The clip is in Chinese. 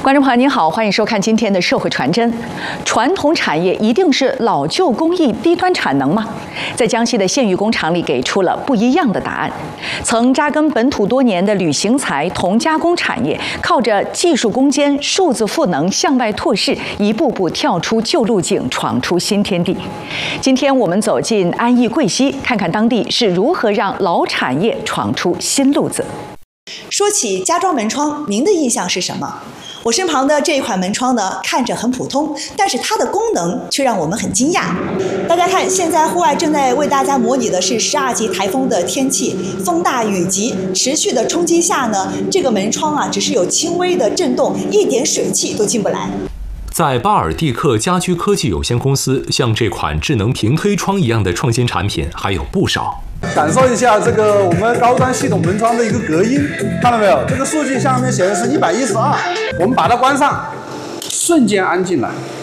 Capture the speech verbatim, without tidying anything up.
观众朋友您好，欢迎收看今天的社会传真。传统产业一定是老旧工艺、低端产能吗？在江西的县域工厂里给出了不一样的答案。曾扎根本土多年的铝型材铜加工产业，靠着技术攻坚、数字赋能向外拓势，一步步跳出旧路径，闯出新天地。今天我们走进安邑贵溪，看看当地是如何让老产业闯出新路子。 说起家装门窗，您的印象是什么？我身旁的这一款门窗呢，看着很普通，但是它的功能却让我们很惊讶。大家看，现在户外正在为大家模拟的是十二级台风的天气，风大雨急，持续的冲击下呢，这个门窗啊，只是有轻微的震动，一点水汽都进不来。 在巴尔蒂克家居科技有限公司，像这款智能平推窗一样的创新产品还有不少。 感受一下这个我们高端系统门窗的一个隔音，看到没有？这个数据下面写的是一百一十二，我们把它关上，瞬间安静了。